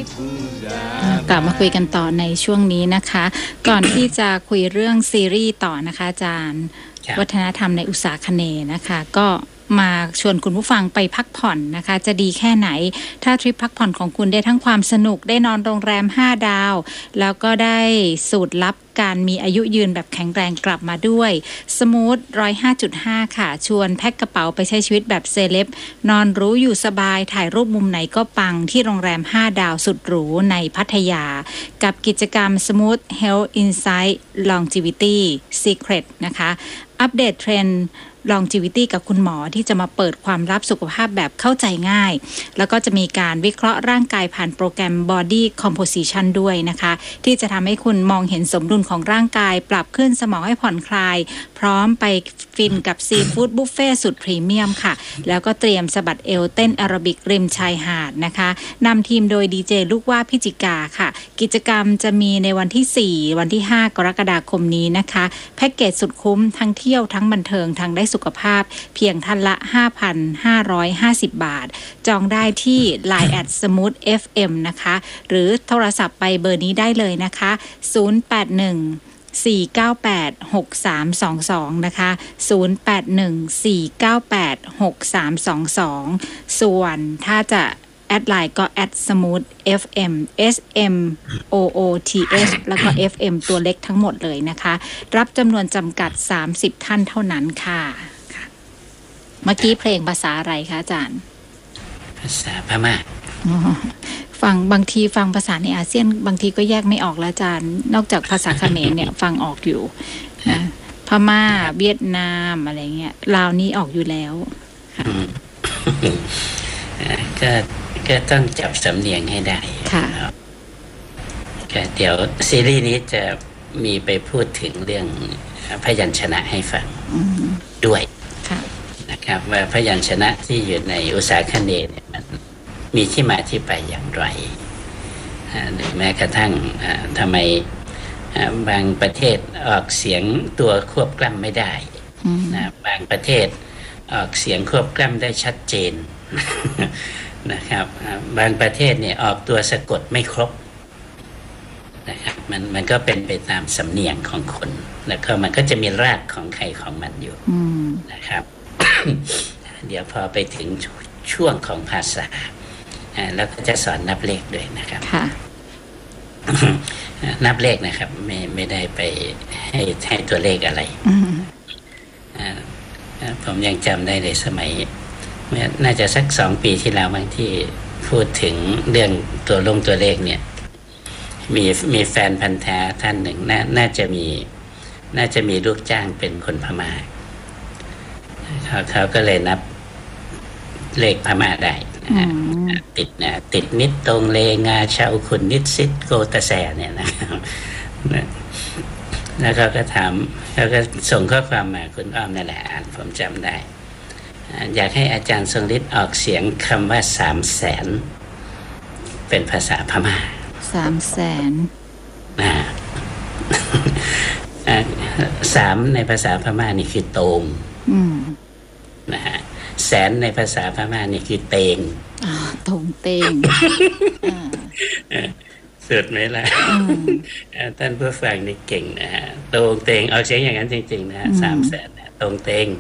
กลับมาคุยกันต่อในช่วงนี้นะคะ ก่อนที่จะคุยเรื่องซีรีส์ต่อนะคะอาจารย์วัฒนธรรมในอุตสาคเนย์นะคะก็มาชวนคุณผู้ฟังไปพักผ่อนนะคะจะดีแค่ไหนถ้าทริปพักผ่อนของคุณได้ทั้งความสนุกได้นอนโรงแรม5 ดาวแล้วก็ได้สูตรลับการมีอายุยืนแบบแข็งแรงกลับมาด้วยสมูท 105.5 ค่ะชวนแพ็คกระเป๋าไปใช้ชีวิตแบบเซเลบนอนรู้อยู่สบายถ่ายรูปมุมไหนก็ปังที่โรงแรม5 ดาวสุดหรูในพัทยากับกิจกรรม Smooth Health Insight Longevity Secret นะคะอัปเดตเทรนด์longevity กับคุณหมอที่จะมาเปิดความลับสุขภาพแบบเข้าใจง่ายแล้วก็จะมีการวิเคราะห์ร่างกายผ่านโปรแกรม Body Composition ด้วยนะคะที่จะทำให้คุณมองเห็นสมดุลของร่างกายปรับขึ้นสมองให้ผ่อนคลายพร้อมไปฟินกับซีฟู้ดบุฟเฟ่สุดพรีเมียมค่ะแล้วก็เตรียมสะบัดเอวเต้นแอโรบิกริมชายหาดนะคะนำทีมโดยดีเจลูกว่าพิจิกาค่ะกิจกรรมจะมีในวันที่4วันที่5กรกฎาคมนี้นะคะแพ็กเกจสุดคุ้มทั้งเที่ยวทั้งบันเทิงทั้งได้สุขภาพเพียงท่านละ 5,550 บาทจองได้ที่ Line @smooth fm นะคะหรือโทรศัพท์ไปเบอร์นี้ได้เลยนะคะ081-498-6322 นะคะ081-498-6322 ส่วนถ้าจะแอดไลน์ก็@smooth fm smooth แล้วก็ fm ตัวเล็กทั้งหมดเลยนะคะรับจำนวนจำกัด30ท่านเท่านั้นค่ะเมื่อกี้เพลงภาษาอะไรคะอาจารย์ภาษาพม่าฟังบางทีฟังภาษาในอาเซียนบางทีก็แยกไม่ออกแล้วอาจารย์นอกจากภาษาเขมรเนี่ยฟังออกอยู่นะพม่าเวียดนามอะไรเงี้ยลาวนี้ออกอยู่แล้วก็ต้องจับสำเนียงให้ได้ค่ะเดี๋ยวซีรีส์นี้จะมีไปพูดถึงเรื่องพยัญชนะให้ฟังด้วยนะครับว่าพยัญชนะที่อยู่ในอุตสาคเนย์เนี่ยมันมีที่มาที่ไปอย่างไรหรือแม้กระทั่งทำไมบางประเทศออกเสียงตัวควบกล้ำไม่ได้นะบางประเทศออกเสียงควบกล้ำได้ชัดเจนนะครับบางประเทศเนี่ยออกตัวสะกดไม่ครบนะครับมันก็เป็นไปตามสำเนียงของคนแล้วก็มันก็จะมีรากของใครของมันอยู่นะครับ เดี๋ยวพอไปถึงช่วงของภาษาแล้วก็จะสอนนับเลขด้วยนะครับนับเลขนะครับไม่ได้ไปให้ตัวเลขอะไรผมยังจำได้เลยสมัยน่าจะสัก2 ปีที่แล้วบางที่พูดถึงเรื่องตัวเลขเนี่ยมีแฟนพันธุ์แท้ท่านหนึ่งน่าจะมีลูกจ้างเป็นคนพม่าเขาก็เลยนับเลขพม่าได้ติดนิดตรงเลงาชาวขุนนิดซิดโกตะแสเนี่ยนะครับแล้วเขาก็ถามเขาก็ส่งข้อความมาคุณอ้อมนั่นแหละอ่านผมจำได้อยากให้อาจารย์ทรงฤทธิ์ออกเสียงคำว่า300,000เป็นภาษาพม่า 300,000 3ในภาษาพม่านี่คือโตงนะฮะแสนในภาษาพม่านี่คือเตงโตงเตงสุดไหมล่ะท่านผู้ฟังนี่เก่งนะฮะโตงเตงออกเสียงอย่างนั้นจริงๆนะฮะ300,000โตงเตง